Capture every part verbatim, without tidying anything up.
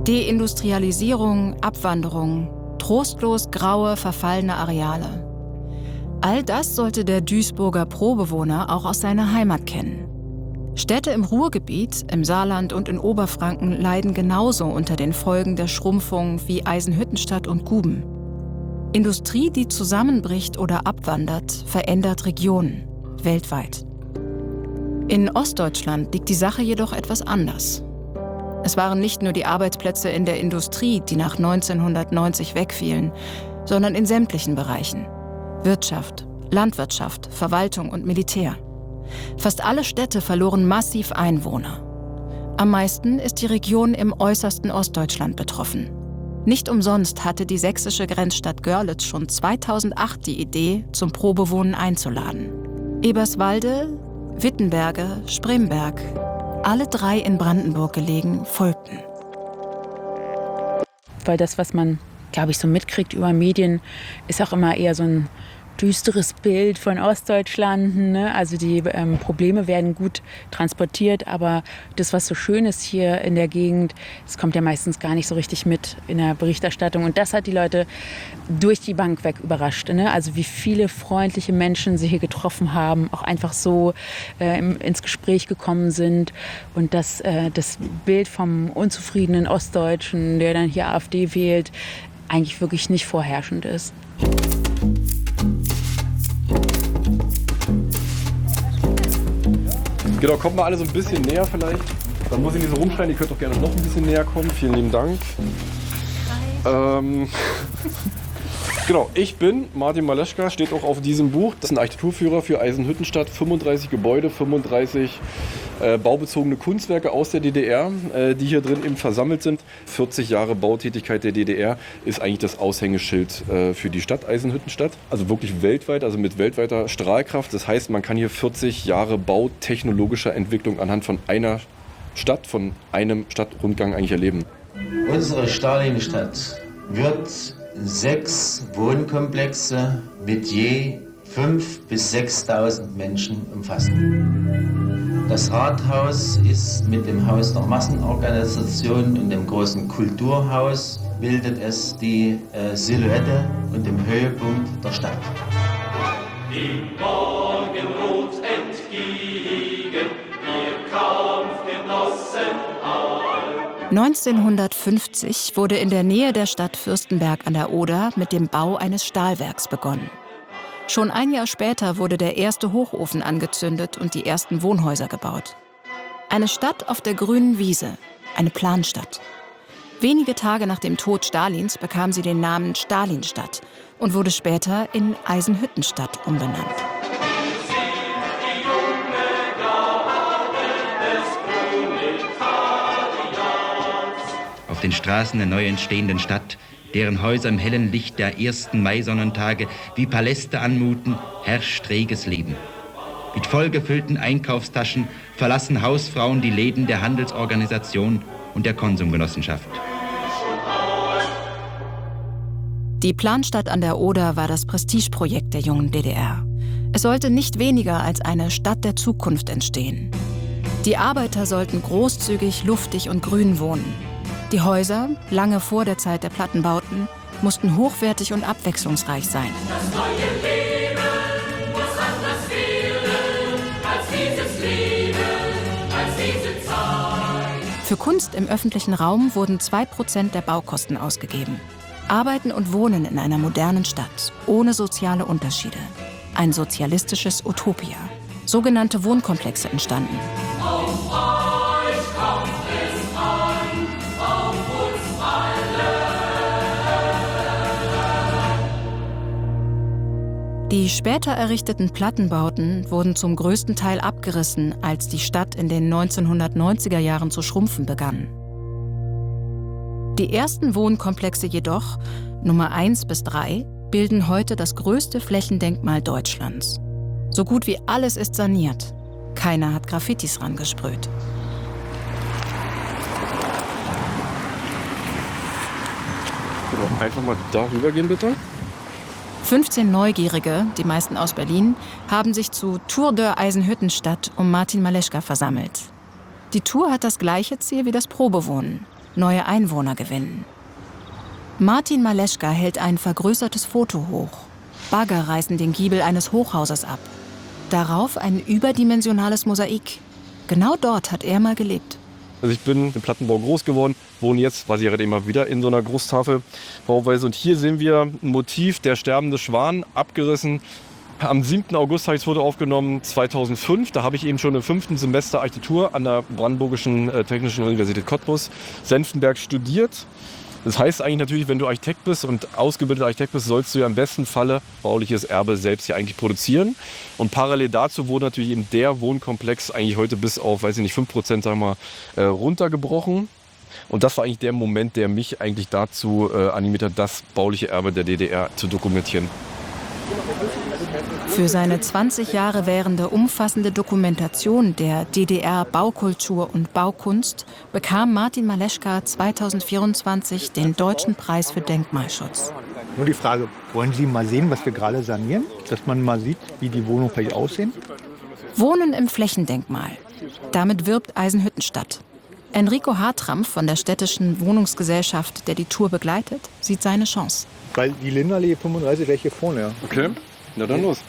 Deindustrialisierung, Abwanderung, trostlos graue, verfallene Areale. All das sollte der Duisburger Pro-Bewohner auch aus seiner Heimat kennen. Städte im Ruhrgebiet, im Saarland und in Oberfranken leiden genauso unter den Folgen der Schrumpfung wie Eisenhüttenstadt und Guben. Industrie, die zusammenbricht oder abwandert, verändert Regionen, weltweit. In Ostdeutschland liegt die Sache jedoch etwas anders. Es waren nicht nur die Arbeitsplätze in der Industrie, die nach neunzehnhundertneunzig wegfielen, sondern in sämtlichen Bereichen. Wirtschaft, Landwirtschaft, Verwaltung und Militär. Fast alle Städte verloren massiv Einwohner. Am meisten ist die Region im äußersten Ostdeutschland betroffen. Nicht umsonst hatte die sächsische Grenzstadt Görlitz schon zweitausendacht die Idee, zum Probewohnen einzuladen. Eberswalde, Wittenberge, Spremberg, alle drei in Brandenburg gelegen, folgten. Weil das, was man, glaube ich, so mitkriegt über Medien, ist auch immer eher so ein düsteres Bild von Ostdeutschland. Ne? Also die ähm, Probleme werden gut transportiert, aber das, was so schön ist hier in der Gegend, das kommt ja meistens gar nicht so richtig mit in der Berichterstattung. Und das hat die Leute durch die Bank weg überrascht. Ne? Also wie viele freundliche Menschen sie hier getroffen haben, auch einfach so äh, im, ins Gespräch gekommen sind. Und dass äh, das Bild vom unzufriedenen Ostdeutschen, der dann hier AfD wählt, eigentlich wirklich nicht vorherrschend ist. Genau, kommt mal alle so ein bisschen näher vielleicht. Dann muss ich nicht so rumschreien, ihr könnt doch gerne noch ein bisschen näher kommen. Vielen lieben Dank. Ähm, genau, ich bin Martin Maleschka, steht auch auf diesem Buch. Das ist ein Architekturführer für Eisenhüttenstadt. fünfunddreißig Gebäude, fünfunddreißig äh, baubezogene Kunstwerke aus der D D R, äh, die hier drin eben versammelt sind. vierzig Jahre Bautätigkeit der D D R ist eigentlich das Aushängeschild äh, für die Stadt Eisenhüttenstadt. Also wirklich weltweit, also mit weltweiter Strahlkraft. Das heißt, man kann hier vierzig Jahre bautechnologischer Entwicklung anhand von einer Stadt, von einem Stadtrundgang eigentlich erleben. Unsere Stalinstadt wird sechs Wohnkomplexe mit je fünftausend bis sechstausend Menschen umfassen. Das Rathaus ist mit dem Haus der Massenorganisation und dem großen Kulturhaus bildet es die äh, Silhouette und den Höhepunkt der Stadt. Im Morgenrot entgegen, wir Kampfgenossen all. neunzehnhundertfünfzig wurde in der Nähe der Stadt Fürstenberg an der Oder mit dem Bau eines Stahlwerks begonnen. Schon ein Jahr später wurde der erste Hochofen angezündet und die ersten Wohnhäuser gebaut. Eine Stadt auf der grünen Wiese, eine Planstadt. Wenige Tage nach dem Tod Stalins bekam sie den Namen Stalinstadt und wurde später in Eisenhüttenstadt umbenannt. Auf den Straßen der neu entstehenden Stadt, deren Häuser im hellen Licht der ersten Maisonnentage wie Paläste anmuten, herrscht reges Leben. Mit vollgefüllten Einkaufstaschen verlassen Hausfrauen die Läden der Handelsorganisation und der Konsumgenossenschaft. Die Planstadt an der Oder war das Prestigeprojekt der jungen D D R. Es sollte nicht weniger als eine Stadt der Zukunft entstehen. Die Arbeiter sollten großzügig, luftig und grün wohnen. Die Häuser, lange vor der Zeit der Plattenbauten, mussten hochwertig und abwechslungsreich sein. Das neue Leben muss anders werden als dieses Leben, als diese Zeit. Für Kunst im öffentlichen Raum wurden zwei Prozent der Baukosten ausgegeben. Arbeiten und Wohnen in einer modernen Stadt, ohne soziale Unterschiede. Ein sozialistisches Utopia. Sogenannte Wohnkomplexe entstanden. Auf euch kommt es an, auf uns alle. Die später errichteten Plattenbauten wurden zum größten Teil abgerissen, als die Stadt in den neunzehnhundertneunziger Jahren zu schrumpfen begann. Die ersten Wohnkomplexe jedoch, Nummer eins bis drei, bilden heute das größte Flächendenkmal Deutschlands. So gut wie alles ist saniert. Keiner hat Graffitis rangesprüht. Einfach mal darüber gehen, bitte. fünfzehn Neugierige, die meisten aus Berlin, haben sich zu Tour de Eisenhüttenstadt um Martin Maleschka versammelt. Die Tour hat das gleiche Ziel wie das Probewohnen. neue Einwohner gewinnen. Martin Maleschka hält ein vergrößertes Foto hoch. Bagger reißen den Giebel eines Hochhauses ab. Darauf ein überdimensionales Mosaik. Genau dort hat er mal gelebt. Also ich bin im Plattenbau groß geworden, wohne jetzt, quasi immer wieder in so einer Großtafelbauweise. Und hier sehen wir ein Motiv, der sterbende Schwan, abgerissen. Am siebten August habe ich das Foto aufgenommen, zweitausendfünf. Da habe ich eben schon im fünften Semester Architektur an der Brandenburgischen äh, Technischen Universität Cottbus, Senftenberg, studiert. Das heißt eigentlich natürlich, wenn du Architekt bist und ausgebildeter Architekt bist, sollst du ja im besten Falle bauliches Erbe selbst hier eigentlich produzieren. Und parallel dazu wurde natürlich eben der Wohnkomplex eigentlich heute bis auf, weiß ich nicht, fünf Prozent sagen wir mal, runtergebrochen. Und das war eigentlich der Moment, der mich eigentlich dazu äh, animiert hat, das bauliche Erbe der D D R zu dokumentieren. Für seine zwanzig Jahre währende umfassende Dokumentation der D D R-Baukultur und Baukunst bekam Martin Maleschka zweitausendvierundzwanzig den Deutschen Preis für Denkmalschutz. Nur die Frage, wollen Sie mal sehen, was wir gerade sanieren? Dass man mal sieht, wie die Wohnungen vielleicht aussehen? Wohnen im Flächendenkmal. Damit wirbt Eisenhüttenstadt. Enrico Hartramp von der städtischen Wohnungsgesellschaft, der die Tour begleitet, sieht seine Chance. Weil die Linderallee fünfunddreißig wäre hier vorne. Ja. Okay, na dann los.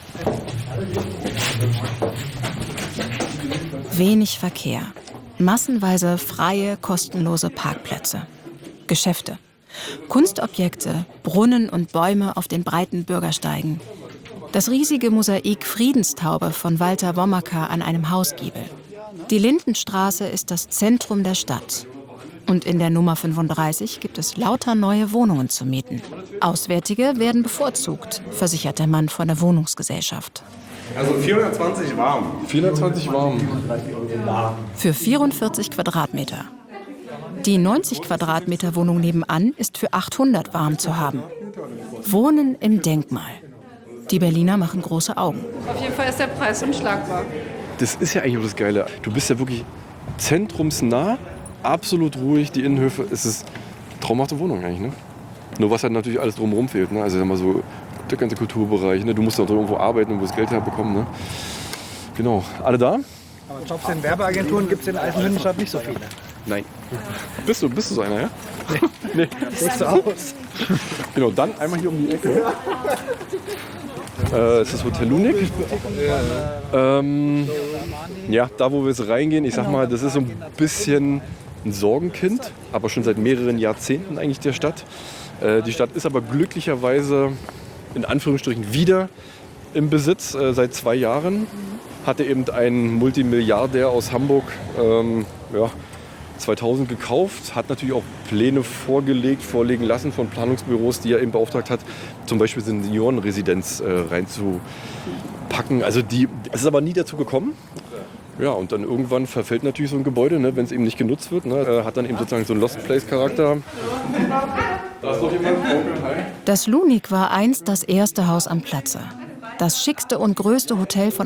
Wenig Verkehr. Massenweise freie, kostenlose Parkplätze. Geschäfte. Kunstobjekte, Brunnen und Bäume auf den breiten Bürgersteigen. Das riesige Mosaik Friedenstaube von Walter Wommacker an einem Hausgiebel. Die Lindenstraße ist das Zentrum der Stadt. Und in der Nummer fünfunddreißig gibt es lauter neue Wohnungen zu mieten. Auswärtige werden bevorzugt, versichert der Mann von der Wohnungsgesellschaft. Also vierhundertzwanzig warm. vierhundertzwanzig warm. Für vierundvierzig Quadratmeter. Die neunzig Quadratmeter Wohnung nebenan ist für achthundert warm zu haben. Wohnen im Denkmal. Die Berliner machen große Augen. Auf jeden Fall ist der Preis unschlagbar. Das ist ja eigentlich auch das Geile. Du bist ja wirklich zentrumsnah. Absolut ruhig, die Innenhöfe, es ist eine traumhafte Wohnung eigentlich, ne? Nur was halt natürlich alles drumherum fehlt, ne? Also immer so der ganze Kulturbereich, ne? Du musst auch irgendwo arbeiten und wo das Geld herbekommen, ne? Genau, alle da? Aber Jobs in Werbeagenturen gibt es in Eisenhüttenstadt nicht so viele. Nein. Bist du, bist du so einer, ja? Nee. Nee. Siehst du aus? Genau, dann einmal hier um die Ecke. Äh, ist das Hotel Lunik. Ähm, ja, da wo wir jetzt reingehen, ich sag mal, das ist so ein bisschen ein Sorgenkind, aber schon seit mehreren Jahrzehnten eigentlich der Stadt. Äh, die Stadt ist aber glücklicherweise in Anführungsstrichen wieder im Besitz äh, seit zwei Jahren. Hatte eben ein Multimilliardär aus Hamburg ähm, ja, zweitausend gekauft, hat natürlich auch Pläne vorgelegt, vorlegen lassen von Planungsbüros, die er eben beauftragt hat, zum Beispiel Seniorenresidenz äh, reinzupacken. Also die, es ist aber nie dazu gekommen. Ja, und dann irgendwann verfällt natürlich so ein Gebäude, ne, wenn es eben nicht genutzt wird. Ne, äh, hat dann eben sozusagen so einen Lost Place-Charakter. Da ist noch jemand. Das Lunik war einst das erste Haus am Platze. Das schickste und größte Hotel von